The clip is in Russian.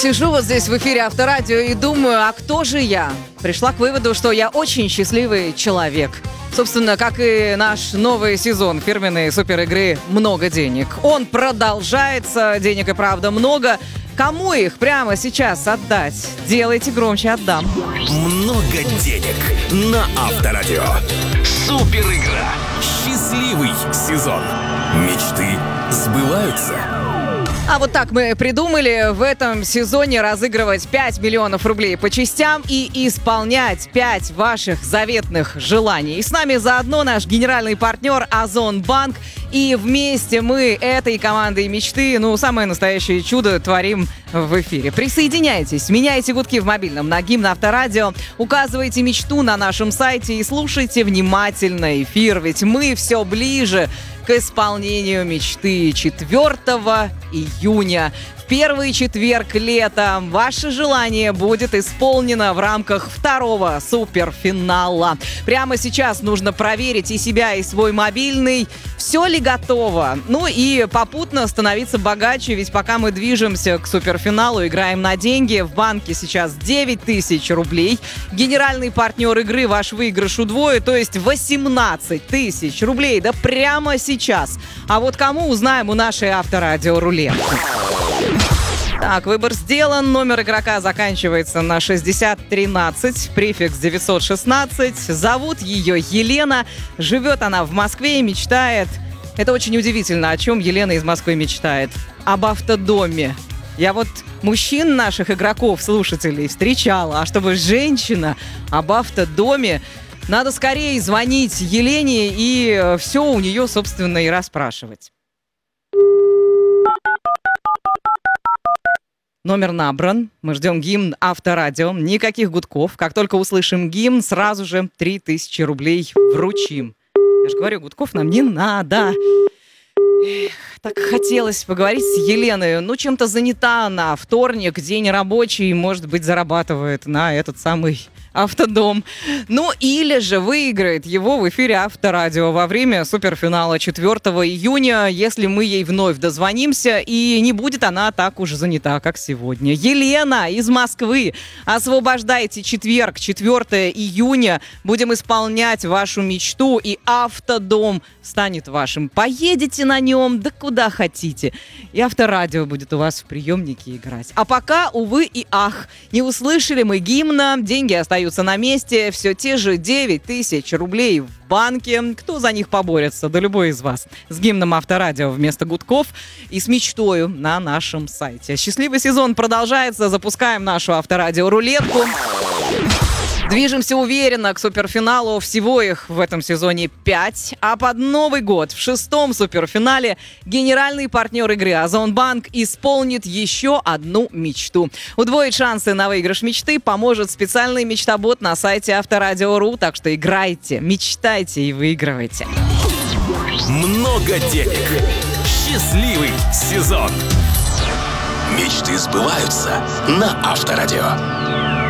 Сижу вот здесь в эфире Авторадио и думаю, а кто же я? Пришла к выводу, что я очень счастливый человек. Собственно, как и наш новый сезон фирменной суперигры «Много денег». Он продолжается, денег и правда много. Кому их прямо сейчас отдать? Делайте громче, отдам. Много денег на Авторадио. Суперигра. Счастливый сезон. Мечты сбываются. А вот так мы придумали в этом сезоне разыгрывать 5 миллионов рублей по частям и исполнять 5 ваших заветных желаний. И с нами заодно наш генеральный партнер Озонбанк. И вместе мы этой командой мечты, самое настоящее чудо творим в эфире. Присоединяйтесь, меняйте гудки в мобильном на гимн Авторадио, указывайте мечту на нашем сайте и слушайте внимательно эфир, ведь мы все ближе к исполнению мечты 4 июня. В первый четверг лета ваше желание будет исполнено в рамках второго суперфинала. Прямо сейчас нужно проверить и себя, и свой мобильный. Все ли готово? И попутно становиться богаче, ведь пока мы движемся к суперфиналу, играем на деньги. В банке сейчас 9 тысяч рублей. Генеральный партнер игры ваш выигрыш удвоит, то есть 18 тысяч рублей. Да прямо сейчас. А вот кому, узнаем у нашей Авторадио рулетки. Так, выбор сделан. Номер игрока заканчивается на 6013, префикс 916. Зовут ее Елена. Живет она в Москве и мечтает... Это очень удивительно, о чем Елена из Москвы мечтает. Об автодоме. Я вот мужчин наших игроков, слушателей, встречала. А чтобы женщина об автодоме... Надо скорее звонить Елене и все у нее, собственно, и расспрашивать. Номер набран. Мы ждем гимн Авторадио. Никаких гудков. Как только услышим гимн, сразу же 3000 рублей вручим. Я же говорю, гудков нам не надо. Так хотелось поговорить с Еленой. Чем-то занята она. Вторник, день рабочий, может быть, зарабатывает на этот самый автодом. Или же выиграет его в эфире Авторадио во время суперфинала 4 июня, если мы ей вновь дозвонимся, и не будет она так уж занята, как сегодня. Елена из Москвы, освобождайте четверг, 4 июня. Будем исполнять вашу мечту, и автодом станет вашим. Поедете на нем, да куда хотите. И Авторадио будет у вас в приемнике играть. А пока, увы и ах, не услышали мы гимна, деньги остаются на месте, все те же 9 тысяч рублей в банке. Кто за них поборется? Да любой из вас. С гимном Авторадио вместо гудков и с мечтою на нашем сайте. Счастливый сезон продолжается. Запускаем нашу Авторадио рулетку. Движемся уверенно к суперфиналу. Всего их в этом сезоне 5. А под Новый год в 6-м суперфинале генеральный партнер игры Озонбанк исполнит еще одну мечту. Удвоить шансы на выигрыш мечты поможет специальный мечтобот на сайте Авторадио.ру. Так что играйте, мечтайте и выигрывайте. Много денег. Счастливый сезон. Мечты сбываются на Авторадио.